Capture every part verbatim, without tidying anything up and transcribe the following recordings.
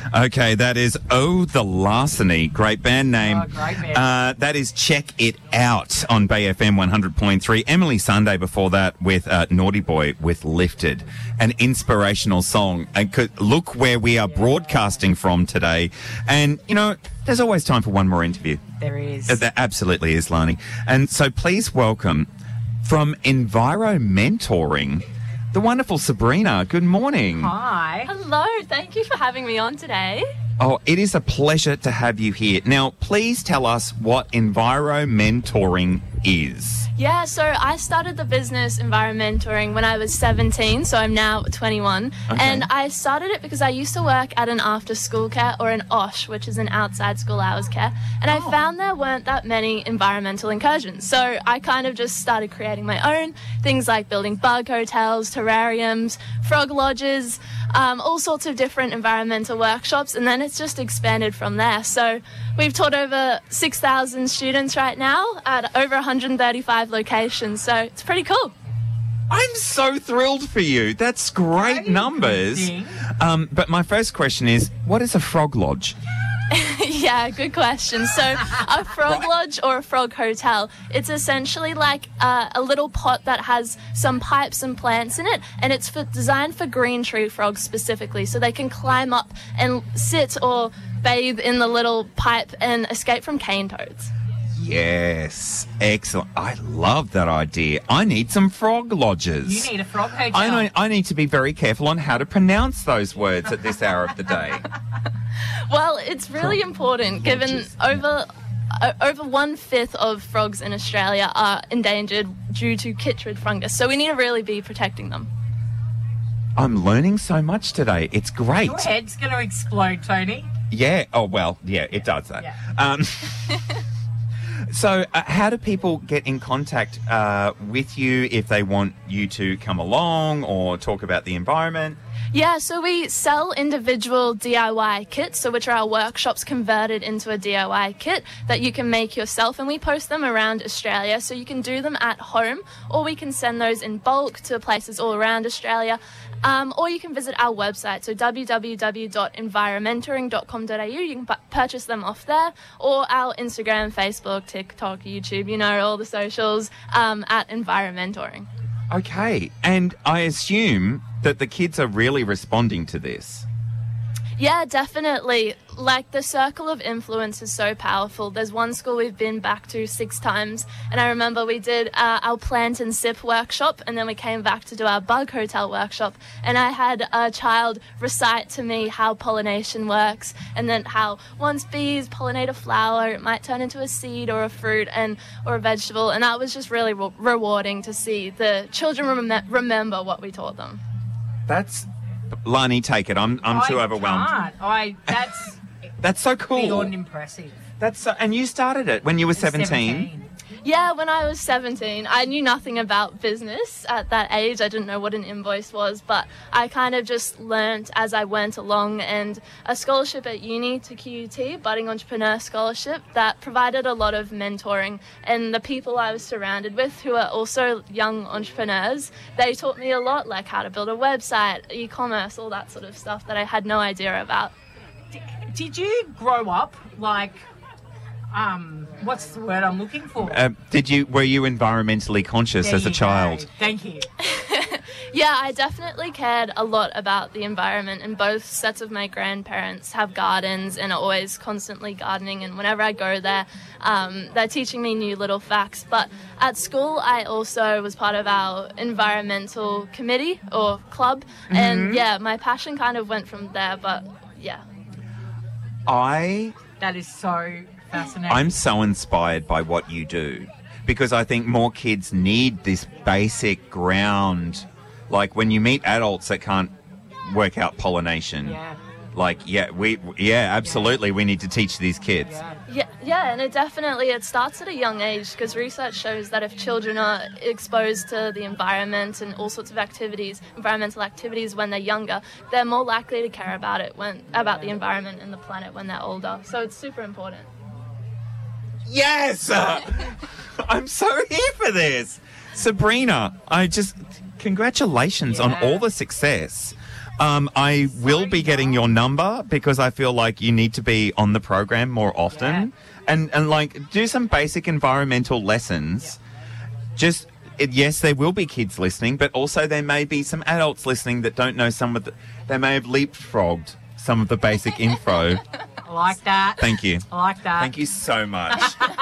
Okay, that is Oh the Larceny. Great band name. Oh, great band. Uh, that is Check It Out on Bay F M one hundred point three. Emily Sunday before that with uh, Naughty Boy with Lifted. An inspirational song. And could, look where we are broadcasting from today. And, you know, there's always time for one more interview. There is. Uh, There absolutely is, Lani. And so please welcome from Enviro Mentoring, the wonderful Sabrina. Good morning. Hi. Hello, thank you for having me on today. Oh, it is a pleasure to have you here. Now, please tell us what Enviro Mentoring is. Yeah, so I started the business Environmentoring when I was seventeen, so I'm now twenty-one. Okay. And I started it because I used to work at an after-school care, or an O S H, which is an outside school hours care. And I found there weren't that many environmental incursions. So I kind of just started creating my own, things like building bug hotels, terrariums, frog lodges, um, all sorts of different environmental workshops. And then it's just expanded from there. So we've taught over six thousand students right now at over one hundred thirty-five locations. So it's pretty cool. I'm so thrilled for you. That's great Very numbers. interesting. Um, but my first question is, what is a frog lodge? Yeah, good question. So a frog lodge or a frog hotel, it's essentially like uh, a little pot that has some pipes and plants in it, and it's for, designed for green tree frogs specifically, so they can climb up and sit or bathe in the little pipe and escape from cane toads. Yes, excellent. I love that idea. I need some frog lodges. You need a frog hotel. I, know, I need to be very careful on how to pronounce those words at this hour of the day. Well, it's really important given Lodges, over o- over one fifth of frogs in Australia are endangered due to chytrid fungus, so we need to really be protecting them. I'm learning so much today. It's great. Your head's going to explode, Tony. Yeah. Oh, well, yeah, it does that. Yeah. Um, so uh, how do people get in contact uh, with you if they want you to come along or talk about the environment? Yeah, so we sell individual D I Y kits, so which are our workshops converted into a D I Y kit that you can make yourself, and we post them around Australia, so you can do them at home, or we can send those in bulk to places all around Australia, um, or you can visit our website, so w w w dot environmentoring dot com dot a u. You can pu- purchase them off there, or our Instagram, Facebook, TikTok, YouTube, you know, all the socials, um, at Environmentoring. Okay. And I assume that the kids are really responding to this. Yeah, definitely. Like, the circle of influence is so powerful. There's one school we've been back to six times, and I remember we did uh, our plant and sip workshop, and then we came back to do our bug hotel workshop, and I had a child recite to me how pollination works, and then how once bees pollinate a flower, it might turn into a seed or a fruit and or a vegetable, and that was just really re- rewarding to see the children rem- remember what we taught them. That's... Lani, take it. I'm I'm too I overwhelmed. Can't. I. That's That's so cool. beyond impressive. That's so, and you started it when you were seventeen. Yeah, when I was seventeen, I knew nothing about business at that age. I didn't know what an invoice was, but I kind of just learnt as I went along, and a scholarship at uni to Q U T, Budding Entrepreneur Scholarship, that provided a lot of mentoring, and the people I was surrounded with who are also young entrepreneurs, they taught me a lot, like how to build a website, e-commerce, all that sort of stuff that I had no idea about. Did, did you grow up like, um, what's the word I'm looking for? Uh, did you were you environmentally conscious There as a you go. child? Thank you. Yeah, I definitely cared a lot about the environment, and both sets of my grandparents have gardens and are always constantly gardening, and whenever I go there, um, they're teaching me new little facts. But at school, I also was part of our environmental committee or club, Mm-hmm. and yeah, my passion kind of went from there, but yeah. I That is so fascinating. I'm so inspired by what you do, because I think more kids need this basic ground. Like when you meet adults that can't work out pollination. Yeah. Like, yeah, we, yeah, absolutely. We need to teach these kids. Yeah. Yeah, yeah, and it definitely, it starts at a young age, because research shows that if children are exposed to the environment and all sorts of activities, environmental activities when they're younger, they're more likely to care about it when, about the environment and the planet when they're older. So it's super important. Yes! I'm so here for this. Sabrina, I just, congratulations on Yeah. all the success. Um, I will be getting your number because I feel like you need to be on the program more often, and and like do some basic environmental lessons. Just it, yes, there will be kids listening, but also there may be some adults listening that don't know some of the. They may have leapfrogged some of the basic info. I like that. Thank you. I like that. Thank you so much.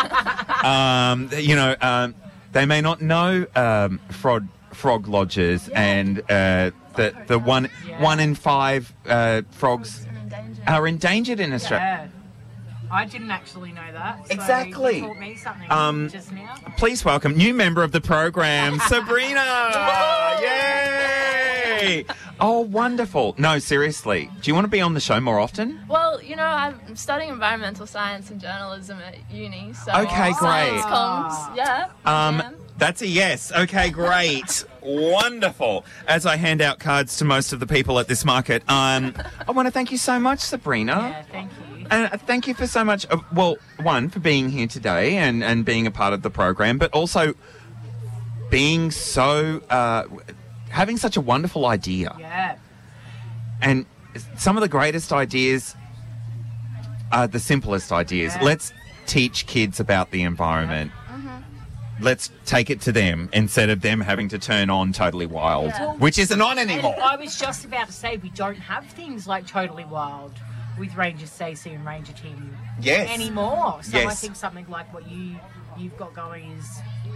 um, you know, um, they may not know um, frog frog lodges and uh, the the one Yeah. one in five uh, frogs are endangered in Australia. Yeah. I didn't actually know that. So Exactly. You taught me something Um, just now. Please welcome new member of the program, Sabrina. Yay! Oh, wonderful. No, seriously. Do you want to be on the show more often? Well, you know, I'm studying environmental science and journalism at uni, so Okay, great. science comms, yeah. Um, yeah. That's a yes. Okay, great. Wonderful. As I hand out cards to most of the people at this market, um, I want to thank you so much, Sabrina. Yeah, thank you. And uh, thank you for so much, uh, well, one, for being here today and, and being a part of the program, but also being so, uh, having such a wonderful idea. Yeah. And some of the greatest ideas are the simplest ideas. Yeah. Let's teach kids about the environment. Let's take it to them instead of them having to turn on Totally Wild, Yeah. which isn't on And anymore. I was just about to say we don't have things like Totally Wild with Ranger Stacey and Ranger Tim Yes. anymore. So I Yes. think something like what you you've got going is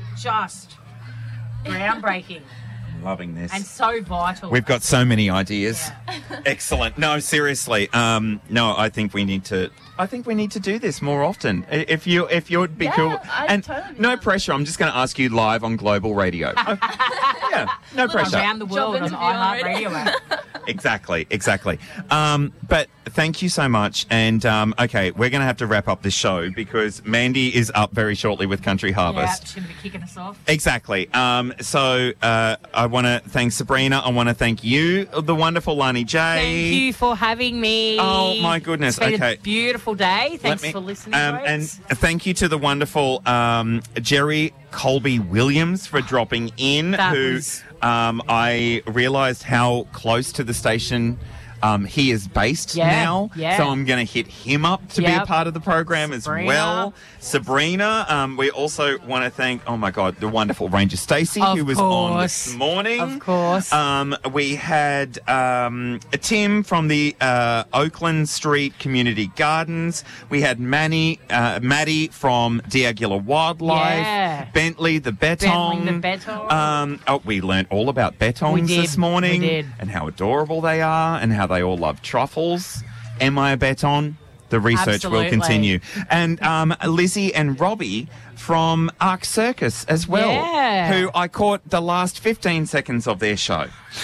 just groundbreaking Loving this. and so vital. We've got so many ideas. Yeah. Excellent. No, seriously. Um, no, I think we need to. I think we need to do this more often. I- If you, if you'd be Yeah, cool, I'd and totally be no down. pressure. I'm just going to ask you live on Global Radio. Oh, yeah, no pressure. around the world on interview on radio. iHeartRadio app. Exactly, exactly. Um, but thank you so much. And um, okay, we're going to have to wrap up this show because Mandy is up very shortly with Country Yeah, Harvest. she's going to be kicking us off. Exactly. Um, so uh, I want to thank Sabrina. I want to thank you, the wonderful Lani J. Thank you for having me. Oh, my goodness. It's been Okay. a beautiful day. Thanks Let me- for listening, um, and folks. thank you to the wonderful um, Jerry Colby Williams for dropping in, That who was- um, I realised how close to the station um, he is based Yeah, now. yeah. So I'm going to hit him up to be a Yep. part of the program Sabrina. as well. Sabrina. Um, we also want to thank, oh my God, the wonderful Ranger Stacey, Of who was on course. this morning. Of course. Um, we had um, Tim from the uh, Oakland Street Community Gardens. We had Manny, uh, Maddie from Diagula Wildlife. Yeah. Bentley the Betong. Bentley the Betong. Um, oh, we learnt all about betongs We did. this morning. We did. And how adorable they are and how they all love truffles. Am I a beton? The research will Absolutely. continue. And um, Lizzie and Robbie from Arc Circus as well, Yeah. who I caught the last fifteen seconds of their show.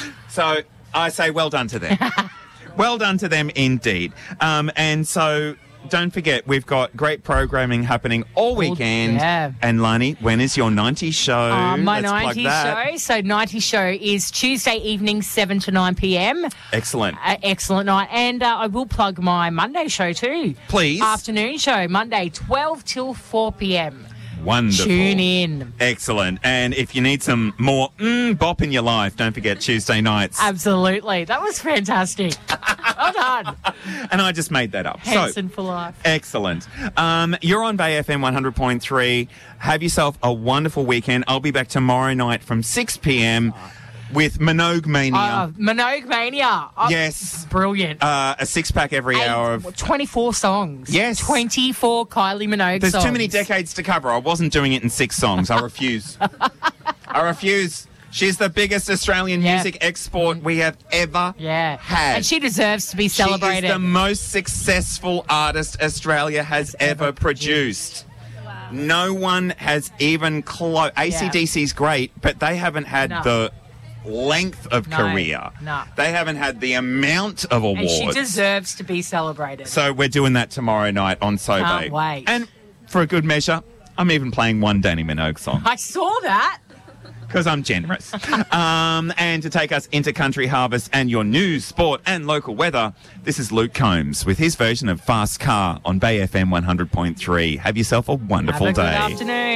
So I say well done to them. Well done to them indeed. Um, and so don't forget, we've got great programming happening all weekend. yeah. And Lani, when is your nineties show? Uh, my Let's plug nineties that. show. So nineties show is Tuesday evening, seven to nine p.m. Excellent. Uh, excellent night. And uh, I will plug my Monday show too. Please. Afternoon show, Monday, twelve till four p.m. Wonderful. Tune in. Excellent. And if you need some more mm, bop in your life, don't forget Tuesday nights. Absolutely. That was fantastic. Well done. And I just made that up. Hanson So, for life. excellent. Um, you're on Bay F M one hundred point three. Have yourself a wonderful weekend. I'll be back tomorrow night from six p.m. with Minogue Mania. Uh, Minogue Mania. Oh, yes. Brilliant. Uh, a six pack every Eight- hour of. twenty-four songs. Yes. twenty-four Kylie Minogue There's songs. too many decades to cover. I wasn't doing it in six songs. I refuse. I refuse. She's the biggest Australian Yeah. music export we have ever Yeah. had. And she deserves to be She celebrated. is the most successful artist Australia has ever produced. No one has even close. A C D C's great, but they haven't had No. the length of No, career. no. They haven't had the amount of and awards. she deserves to be celebrated. So we're doing that tomorrow night on Sobe. Can't wait. And for a good measure, I'm even playing one Danny Minogue song. I saw that. Because I'm generous. um, and to take us into Country Harvest and your news, sport and local weather, this is Luke Combs with his version of Fast Car on Bay F M one hundred point three. Have yourself a wonderful Have a good day. afternoon.